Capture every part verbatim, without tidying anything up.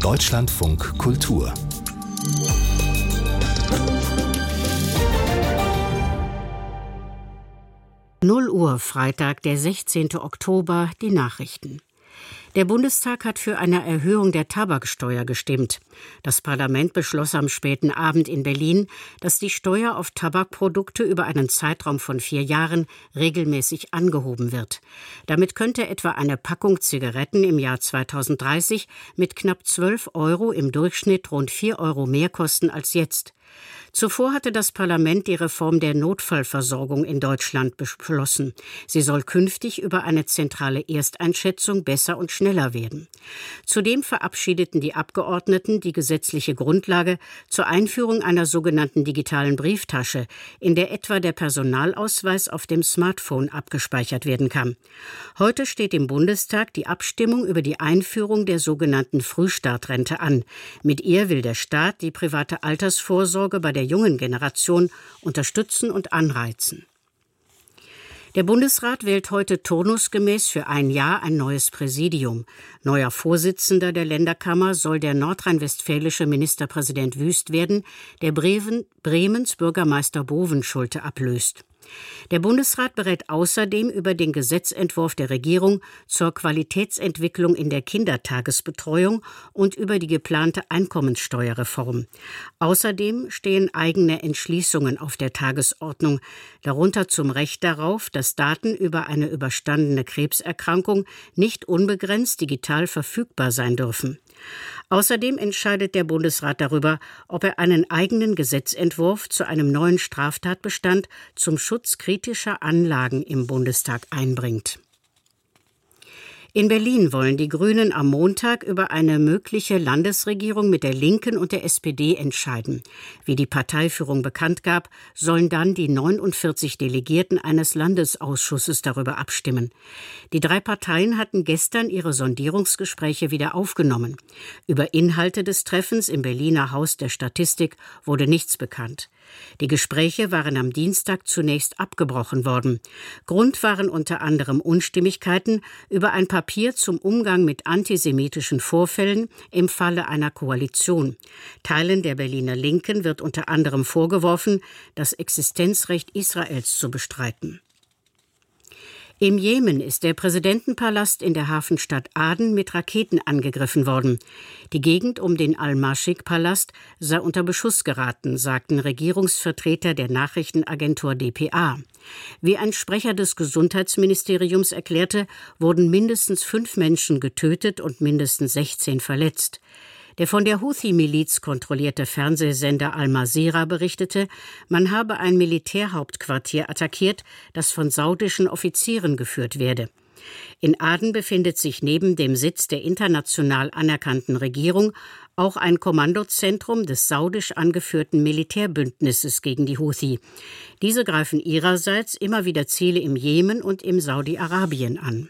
Deutschlandfunk Kultur. null Uhr, Freitag, der sechzehnten Oktober, die Nachrichten. Der Bundestag hat für eine Erhöhung der Tabaksteuer gestimmt. Das Parlament beschloss am späten Abend in Berlin, dass die Steuer auf Tabakprodukte über einen Zeitraum von vier Jahren regelmäßig angehoben wird. Damit könnte etwa eine Packung Zigaretten im Jahr zweitausenddreißig mit knapp zwölf Euro im Durchschnitt rund vier Euro mehr kosten als jetzt. Zuvor hatte das Parlament die Reform der Notfallversorgung in Deutschland beschlossen. Sie soll künftig über eine zentrale Ersteinschätzung besser und schneller werden. Zudem verabschiedeten die Abgeordneten die gesetzliche Grundlage zur Einführung einer sogenannten digitalen Brieftasche, in der etwa der Personalausweis auf dem Smartphone abgespeichert werden kann. Heute steht im Bundestag die Abstimmung über die Einführung der sogenannten Frühstartrente an. Mit ihr will der Staat die private Altersvorsorge bei der der jungen Generation unterstützen und anreizen. Der Bundesrat wählt heute turnusgemäß für ein Jahr ein neues Präsidium. Neuer Vorsitzender der Länderkammer soll der nordrhein-westfälische Ministerpräsident Wüst werden, der Bremen, Bremens Bürgermeister Bovenschulte ablöst. Der Bundesrat berät außerdem über den Gesetzentwurf der Regierung zur Qualitätsentwicklung in der Kindertagesbetreuung und über die geplante Einkommenssteuerreform. Außerdem stehen eigene Entschließungen auf der Tagesordnung, darunter zum Recht darauf, dass Daten über eine überstandene Krebserkrankung nicht unbegrenzt digital verfügbar sein dürfen. Außerdem entscheidet der Bundesrat darüber, ob er einen eigenen Gesetzentwurf zu einem neuen Straftatbestand zum Schutz kritischer Anlagen im Bundestag einbringt. In Berlin wollen die Grünen am Montag über eine mögliche Landesregierung mit der Linken und der S P D entscheiden. Wie die Parteiführung bekannt gab, sollen dann die neunundvierzig Delegierten eines Landesausschusses darüber abstimmen. Die drei Parteien hatten gestern ihre Sondierungsgespräche wieder aufgenommen. Über Inhalte des Treffens im Berliner Haus der Statistik wurde nichts bekannt. Die Gespräche waren am Dienstag zunächst abgebrochen worden. Grund waren unter anderem Unstimmigkeiten über ein Papier zum Umgang mit antisemitischen Vorfällen im Falle einer Koalition. Teilen der Berliner Linken wird unter anderem vorgeworfen, das Existenzrecht Israels zu bestreiten. Im Jemen ist der Präsidentenpalast in der Hafenstadt Aden mit Raketen angegriffen worden. Die Gegend um den Al-Mashik-Palast sei unter Beschuss geraten, sagten Regierungsvertreter der Nachrichtenagentur D P A. Wie ein Sprecher des Gesundheitsministeriums erklärte, wurden mindestens fünf Menschen getötet und mindestens sechzehn verletzt. Der von der Houthi-Miliz kontrollierte Fernsehsender Al-Masirah berichtete, man habe ein Militärhauptquartier attackiert, das von saudischen Offizieren geführt werde. In Aden befindet sich neben dem Sitz der international anerkannten Regierung auch ein Kommandozentrum des saudisch angeführten Militärbündnisses gegen die Houthi. Diese greifen ihrerseits immer wieder Ziele im Jemen und im Saudi-Arabien an.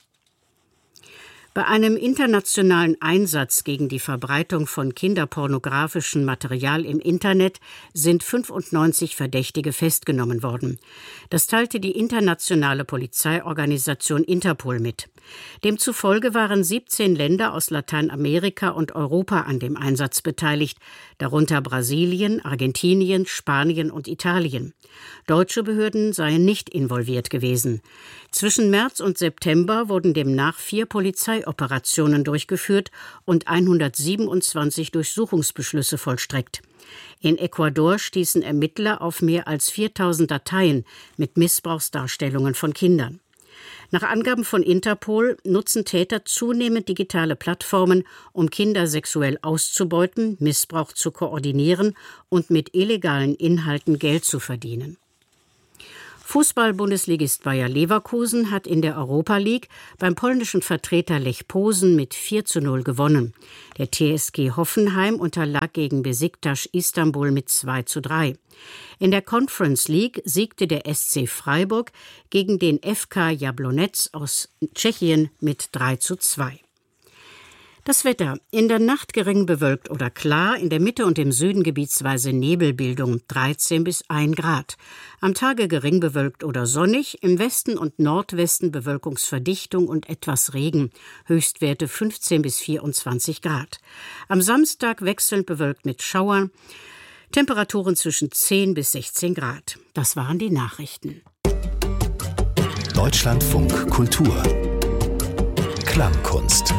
Bei einem internationalen Einsatz gegen die Verbreitung von kinderpornografischem Material im Internet sind fünfundneunzig Verdächtige festgenommen worden. Das teilte die internationale Polizeiorganisation Interpol mit. Demzufolge waren siebzehn Länder aus Lateinamerika und Europa an dem Einsatz beteiligt, darunter Brasilien, Argentinien, Spanien und Italien. Deutsche Behörden seien nicht involviert gewesen. Zwischen März und September wurden demnach vier Polizeioperationen durchgeführt und hundertsiebenundzwanzig Durchsuchungsbeschlüsse vollstreckt. In Ecuador stießen Ermittler auf mehr als viertausend Dateien mit Missbrauchsdarstellungen von Kindern. Nach Angaben von Interpol nutzen Täter zunehmend digitale Plattformen, um Kinder sexuell auszubeuten, Missbrauch zu koordinieren und mit illegalen Inhalten Geld zu verdienen. Fußball-Bundesligist Bayer Leverkusen hat in der Europa League beim polnischen Vertreter Lech Posen mit vier zu null gewonnen. Der T S G Hoffenheim unterlag gegen Besiktas Istanbul mit zwei zu drei. In der Conference League siegte der S C Freiburg gegen den F K Jablonec aus Tschechien mit drei zu zwei. Das Wetter. In der Nacht gering bewölkt oder klar, in der Mitte und im Süden gebietsweise Nebelbildung dreizehn bis ein Grad. Am Tage gering bewölkt oder sonnig, im Westen und Nordwesten Bewölkungsverdichtung und etwas Regen. Höchstwerte fünfzehn bis vierundzwanzig Grad. Am Samstag wechselnd bewölkt mit Schauern. Temperaturen zwischen zehn bis sechzehn Grad. Das waren die Nachrichten. Deutschlandfunk Kultur. Klangkunst.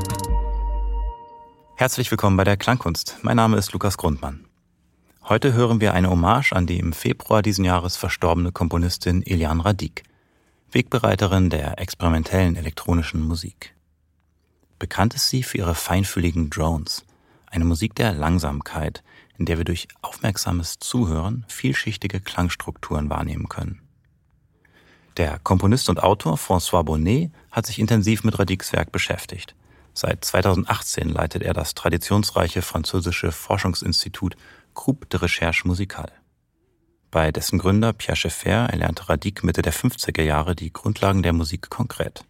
Herzlich willkommen bei der Klangkunst. Mein Name ist Lukas Grundmann. Heute hören wir eine Hommage an die im Februar diesen Jahres verstorbene Komponistin Eliane Radić, Wegbereiterin der experimentellen elektronischen Musik. Bekannt ist sie für ihre feinfühligen Drones, eine Musik der Langsamkeit, in der wir durch aufmerksames Zuhören vielschichtige Klangstrukturen wahrnehmen können. Der Komponist und Autor François Bonnet hat sich intensiv mit Radićs Werk beschäftigt. Seit zweitausendachtzehn leitet er das traditionsreiche französische Forschungsinstitut Groupe de Recherche Musicale. Bei dessen Gründer Pierre Schaeffer erlernte Radić Mitte der fünfziger Jahre die Grundlagen der Musik konkret.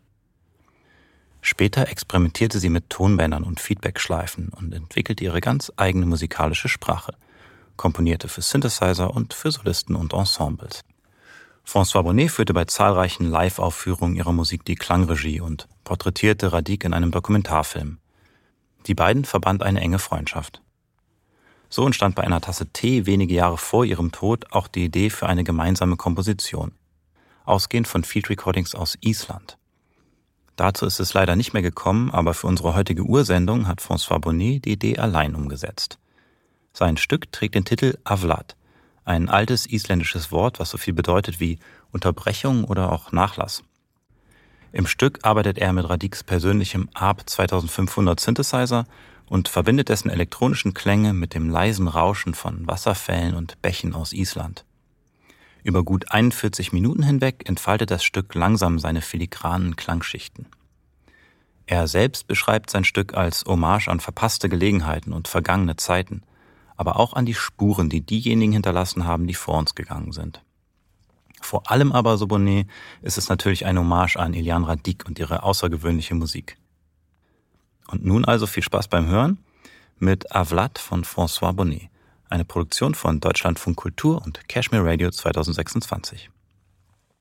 Später experimentierte sie mit Tonbändern und Feedbackschleifen und entwickelte ihre ganz eigene musikalische Sprache, komponierte für Synthesizer und für Solisten und Ensembles. François Bonnet führte bei zahlreichen Live-Aufführungen ihrer Musik die Klangregie und porträtierte Radić in einem Dokumentarfilm. Die beiden verband eine enge Freundschaft. So entstand bei einer Tasse Tee wenige Jahre vor ihrem Tod auch die Idee für eine gemeinsame Komposition, ausgehend von Field Recordings aus Island. Dazu ist es leider nicht mehr gekommen, aber für unsere heutige Ursendung hat François Bonnet die Idee allein umgesetzt. Sein Stück trägt den Titel Avlad, ein altes isländisches Wort, was so viel bedeutet wie Unterbrechung oder auch Nachlass. Im Stück arbeitet er mit Radićs persönlichem A R P zweitausendfünfhundert Synthesizer und verbindet dessen elektronischen Klänge mit dem leisen Rauschen von Wasserfällen und Bächen aus Island. Über gut einundvierzig Minuten hinweg entfaltet das Stück langsam seine filigranen Klangschichten. Er selbst beschreibt sein Stück als Hommage an verpasste Gelegenheiten und vergangene Zeiten, aber auch an die Spuren, die diejenigen hinterlassen haben, die vor uns gegangen sind. Vor allem aber, so Bonnet, ist es natürlich eine Hommage an Eliane Radić und ihre außergewöhnliche Musik. Und nun also viel Spaß beim Hören mit Avlad von François Bonnet, eine Produktion von Deutschlandfunk Kultur und Cashmere Radio zweitausendsechsundzwanzig.